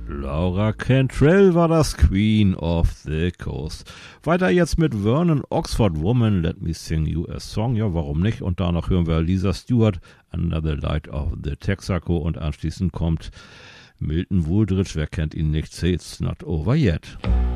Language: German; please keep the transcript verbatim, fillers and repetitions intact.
Laura Cantrell war das, Queen of the Coast. Weiter jetzt mit Vernon Oxford, Woman, Let Me Sing You a Song. Ja, warum nicht? Und danach hören wir Lisa Stewart, Another Light of the Texaco. Und anschließend kommt Milton Wooldridge, wer kennt ihn nicht, Say It's Not Over Yet.